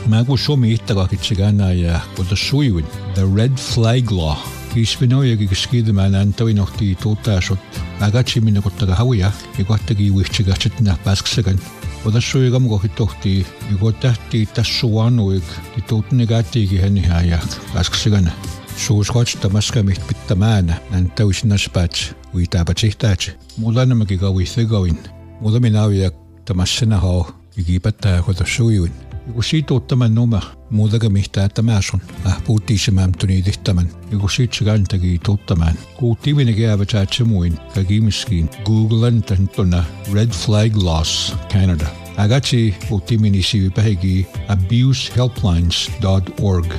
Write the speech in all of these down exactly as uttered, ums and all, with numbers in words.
Magu somi ittaga kitsigana ja kodasujuin. The Red Flag Law. Kiisvinoja kiskidemään antoi nohti tuotaasot. Agatsi minne kottaga hauja ja kohtagi uitsigatsetna pasksagan. Kodasujuga mukohi tohti ja kottahti tassuanuik ja tuutnegatiigi hännihaa ja pasksagan. Suus kotsta maskamit pittämäänä nän täysinnaspats uitaapatsihtaatsi. Mulla enemmänkin kauithegawin. Mulla minä avia tamassena hao ja kiipättää kodasujuin. Joku siitä ottaman noma, muutakin mihtää tämäson. Äh, puhuttiin se mämtöni tehtämän. Joku siitä se kantakin tuottamaan. Kuultiin minä käyvät säätsä muin, kaikimiskiin. Googlen täntona Red Flag Laws, Canada. Agatsi puhuttiin minä siivipähegi abuse helplines dot org.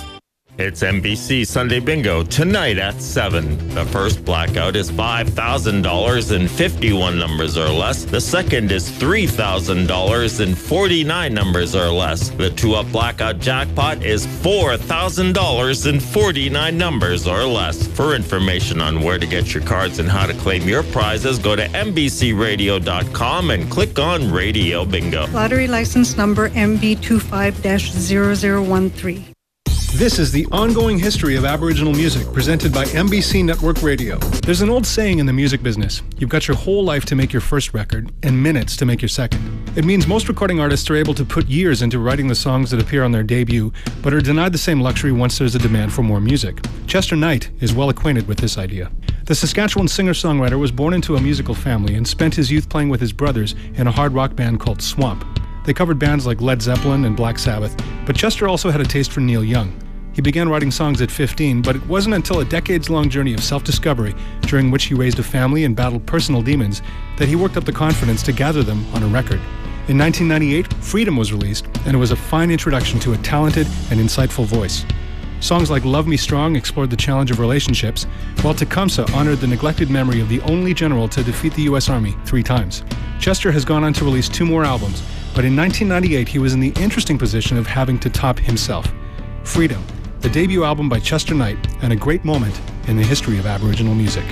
It's N B C Sunday Bingo tonight at seven. The first blackout is five thousand dollars and fifty-one numbers or less. The second is three thousand dollars and forty-nine numbers or less. The two-up blackout jackpot is four thousand dollars and forty-nine numbers or less. For information on where to get your cards and how to claim your prizes, go to N B C radio dot com and click on Radio Bingo. Lottery license number M B two five dash zero zero one three. This is the ongoing history of Aboriginal music, presented by N B C Network Radio. There's an old saying in the music business: you've got your whole life to make your first record and minutes to make your second. It means most recording artists are able to put years into writing the songs that appear on their debut, but are denied the same luxury once there's a demand for more music. Chester Knight is well acquainted with this idea. The Saskatchewan singer-songwriter was born into a musical family and spent his youth playing with his brothers in a hard rock band called Swamp. They covered bands like Led Zeppelin and Black Sabbath, but Chester also had a taste for Neil Young. He began writing songs at fifteen, but it wasn't until a decades-long journey of self-discovery, during which he raised a family and battled personal demons, that he worked up the confidence to gather them on a record. In nineteen ninety-eight, Freedom was released, and it was a fine introduction to a talented and insightful voice. Songs like Love Me Strong explored the challenge of relationships, while Tecumseh honored the neglected memory of the only general to defeat the U S Army three times. Chester has gone on to release two more albums, but in nineteen ninety-eight he was in the interesting position of having to top himself. Freedom, the debut album by Chester Knight, and a great moment in the history of Aboriginal music.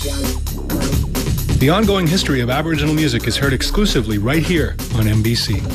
The ongoing history of Aboriginal music is heard exclusively right here on N B C.